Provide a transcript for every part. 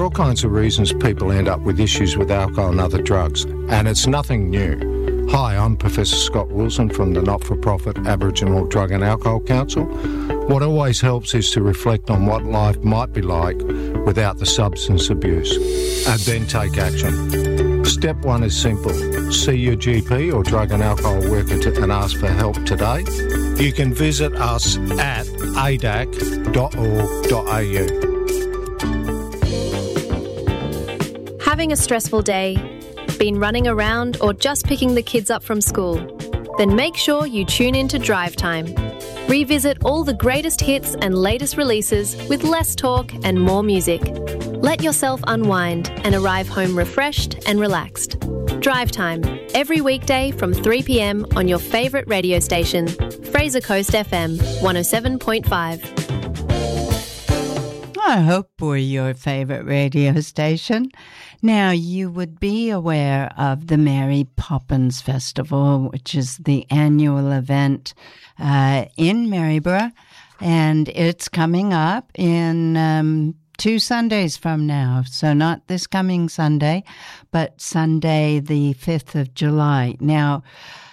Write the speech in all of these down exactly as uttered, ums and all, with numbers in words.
are all kinds of reasons people end up with issues with alcohol and other drugs, and it's nothing new. Hi, I'm Professor Scott Wilson from the not-for-profit Aboriginal Drug and Alcohol Council. What always helps is to reflect on what life might be like without the substance abuse, and then take action. Step one is simple. See your G P or drug and alcohol worker to, and ask for help today. You can visit us at a d a c dot org dot a u. Having a stressful day, been running around or just picking the kids up from school? Then make sure you tune in to Drive Time. Revisit all the greatest hits and latest releases with less talk and more music. Let yourself unwind and arrive home refreshed and relaxed. Drive Time, every weekday from three p m on your favourite radio station, Fraser Coast F M one oh seven point five. I hope we're your favourite radio station. Now, you would be aware of the Mary Poppins Festival, which is the annual event uh, in Maryborough, and it's coming up in um, two Sundays from now. So not this coming Sunday, but Sunday the fifth of July. Now,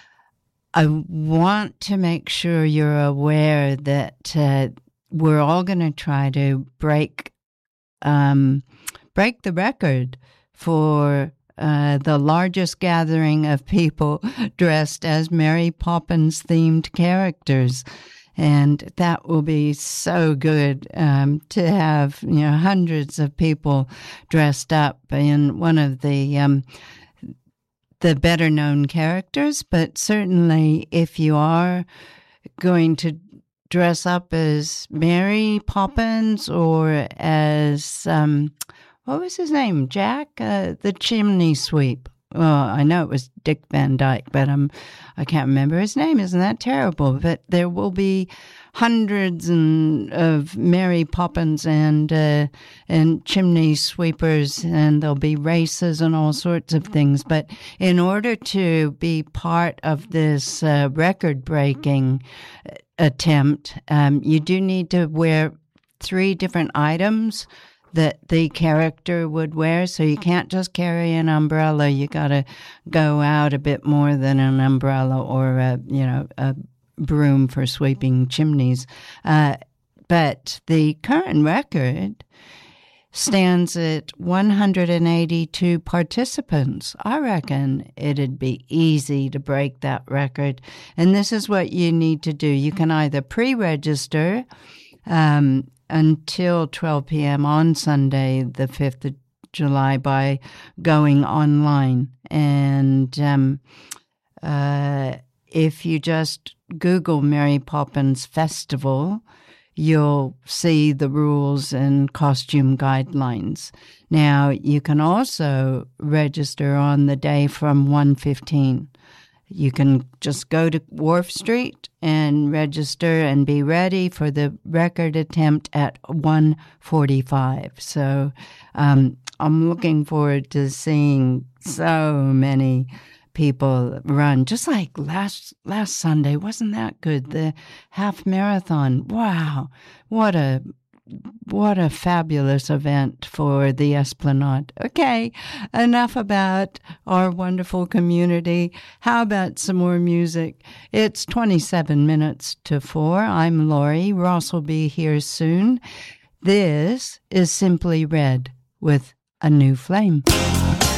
I want to make sure you're aware that uh, we're all going to try to break um, break the record for uh, the largest gathering of people dressed as Mary Poppins themed characters. And that will be so good um, to have, you know, hundreds of people dressed up in one of the um, the better known characters. But certainly if you are going to dress up as Mary Poppins or as um, what was his name? Jack, uh, the chimney sweep. Well, I know it was Dick Van Dyke, but um, I can't remember his name. Isn't that terrible? But there will be hundreds and, of Mary Poppins and uh, and chimney sweepers, and there'll be races and all sorts of things. But in order to be part of this uh, record-breaking attempt, um, you do need to wear three different items that the character would wear. So you can't just carry an umbrella. You got to go out a bit more than an umbrella or a, you know, a broom for sweeping chimneys. Uh, but the current record stands at one hundred eighty-two participants. I reckon it'd be easy to break that record. And this is what you need to do. You can either pre-register um, until twelve p m on Sunday, the fifth of July, by going online. And um, uh, if you just Google Mary Poppins Festival, you'll see the rules and costume guidelines. Now, you can also register on the day from one fifteen. You can just go to Wharf Street and register and be ready for the record attempt at one forty-five. So um, I'm looking forward to seeing so many people run, just like last last Sunday. Wasn't that good? The half marathon. Wow, what a what a fabulous event for the Esplanade. Okay, enough about our wonderful community. How about some more music? It's twenty-seven minutes to four. I'm Laurie. Ross will be here soon. This is Simply Red with A New Flame.